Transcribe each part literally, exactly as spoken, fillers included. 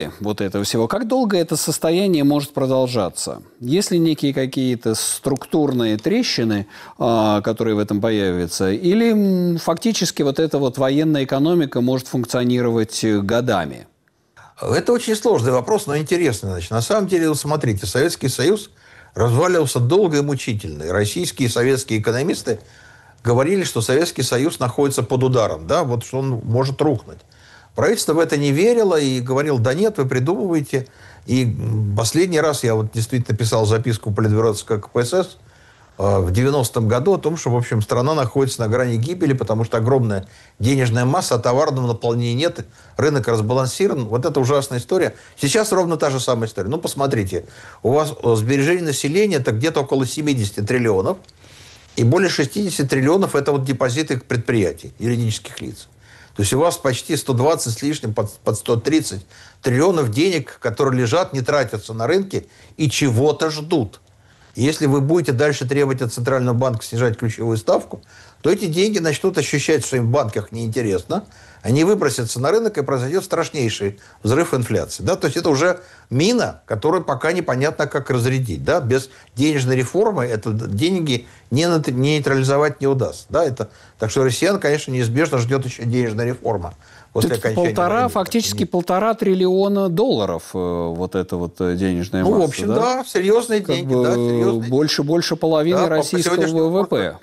вот этого всего. Как долго это состояние может продолжаться? Есть ли некие какие-то структурные трещины, которые в этом появятся, или фактически вот эта вот военная экономика может функционировать годами? Это очень сложный вопрос, но интересный. Значит, на самом деле, вот смотрите, Советский Союз разваливался долго и мучительно. И российские и советские экономисты говорили, что Советский Союз находится под ударом, да, вот что он может рухнуть. Правительство в это не верило и говорило: да нет, вы придумываете. И последний раз я вот действительно писал записку Политбюро ЦК КПСС в девяностом году о том, что, в общем, страна находится на грани гибели, потому что огромная денежная масса, а товарного наполнения нет, рынок разбалансирован. Вот это ужасная история. Сейчас ровно та же самая история. Ну, посмотрите, у вас сбережение населения это где-то около семидесяти триллионов, и более шестидесяти триллионов это вот депозиты предприятий, юридических лиц. То есть у вас почти сто двадцать с лишним, под, под сто тридцать триллионов денег, которые лежат, не тратятся на рынке и чего-то ждут. И если вы будете дальше требовать от Центрального банка снижать ключевую ставку, то эти деньги начнут ощущать, что им в банках неинтересно, они выбросятся на рынок, и произойдет страшнейший взрыв инфляции. Да? То есть это уже мина, которую пока непонятно, как разрядить. Да? Без денежной реформы это деньги не нейтрализовать не удастся. Да? Это... Так что россиян, конечно, неизбежно ждет еще денежная реформа. После полтора, войны. фактически полтора триллиона долларов вот эта вот денежная масса. Ну, в общем, да, да серьезные как деньги. Бы Да, серьезные больше, больше половины да, российского ВВП.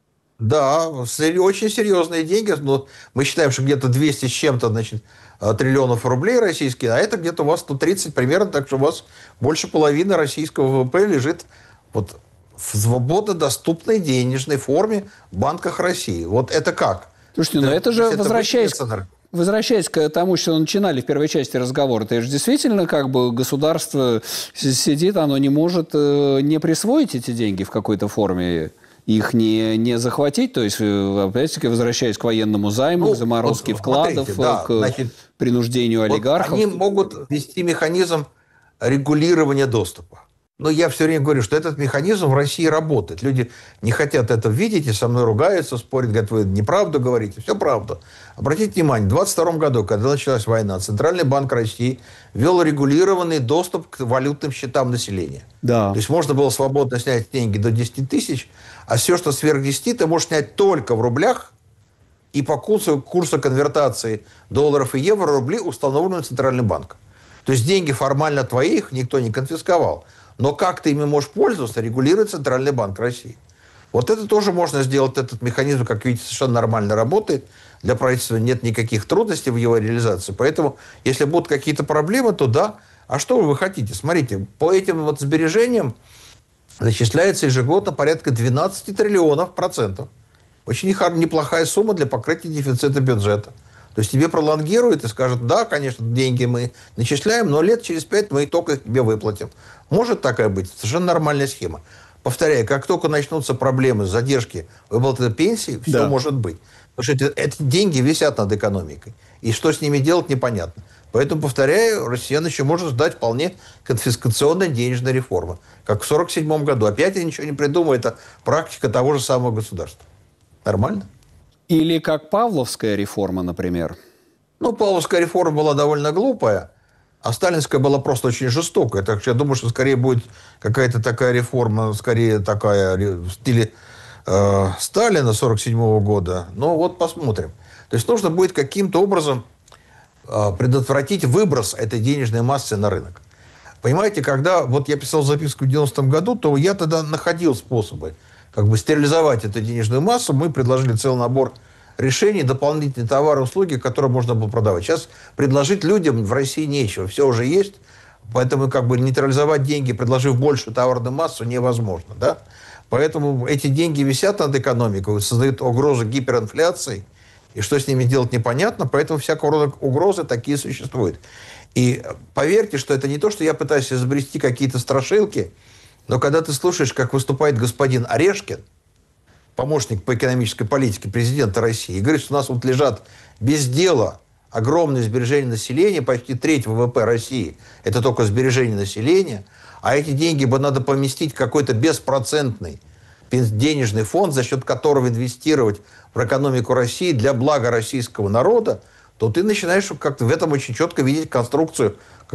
Да, очень серьезные деньги. Но мы считаем, что где-то двести с чем-то, значит, триллионов рублей российские, а это где-то у вас сто тридцать примерно, так что у вас больше половины российского ВВП лежит вот в свободно доступной денежной форме в банках России. Вот это как? Слушайте, но это же, это возвращаясь, возвращаясь к тому, что начинали в первой части разговора, это же действительно как бы государство сидит, оно не может не присвоить эти деньги в какой-то форме, их не, не захватить, то есть, опять-таки, возвращаясь к военному займу, ну, к заморозке вот, вкладов, смотрите, да, к значит, принуждению олигархов. Вот они могут ввести механизм регулирования доступа. Но я все время говорю, что этот механизм в России работает. Люди не хотят это видеть и со мной ругаются, спорят, говорят, вы неправду говорите. Все правда. Обратите внимание, в двадцать втором году, когда началась война, Центральный банк России ввел регулированный доступ к валютным счетам населения. Да. То есть можно было свободно снять деньги до десяти тысяч, а все, что сверх десяти, ты можешь снять только в рублях, и по курсу, курсу конвертации долларов и евро рубли установлены Центральным банком. То есть деньги формально твои, их никто не конфисковал. Но как ты ими можешь пользоваться, регулирует Центральный банк России. Вот это тоже можно сделать, этот механизм, как видите, совершенно нормально работает. Для правительства нет никаких трудностей в его реализации. Поэтому, если будут какие-то проблемы, то да. А что вы хотите? Смотрите, по этим вот сбережениям начисляется ежегодно порядка двенадцати триллионов процентов. Очень неплохая сумма для покрытия дефицита бюджета. То есть тебе пролонгируют и скажут, да, конечно, деньги мы начисляем, но лет через пять мы только их тебе выплатим. Может такая быть? Совершенно нормальная схема. Повторяю, как только начнутся проблемы, задержки выплаты пенсии, все да. может быть. Потому что эти, эти деньги висят над экономикой. И что с ними делать, непонятно. Поэтому, повторяю, россиян еще может ждать вполне конфискационная денежная реформа. Как в сорок седьмом году. Опять я ничего не придумаю. Это практика того же самого государства. Нормально? Или как Павловская реформа, например? Ну, Павловская реформа была довольно глупая, а сталинская была просто очень жестокая. Так что я думаю, что скорее будет какая-то такая реформа, скорее такая в стиле э, Сталина сорок седьмого года. Но вот посмотрим. То есть нужно будет каким-то образом э, предотвратить выброс этой денежной массы на рынок. Понимаете, когда вот я писал записку в девяностом году, то я тогда находил способы как бы стерилизовать эту денежную массу. Мы предложили целый набор решений, дополнительные товары, услуги, которые можно было продавать. Сейчас предложить людям в России нечего. Все уже есть. Поэтому как бы нейтрализовать деньги, предложив большую товарную массу, невозможно. Да? Поэтому эти деньги висят над экономикой, создают угрозу гиперинфляции. И что с ними делать непонятно. Поэтому всякого рода угрозы такие существуют. И поверьте, что это не то, что я пытаюсь изобрести какие-то страшилки. Но когда ты слушаешь, как выступает господин Орешкин, помощник по экономической политике президента России, и говорит, что у нас вот лежат без дела огромные сбережения населения, почти треть ВВП России, это только сбережения населения, а эти деньги бы надо поместить в какой-то беспроцентный денежный фонд, за счет которого инвестировать в экономику России для блага российского народа, то ты начинаешь как-то в этом очень четко видеть конструкцию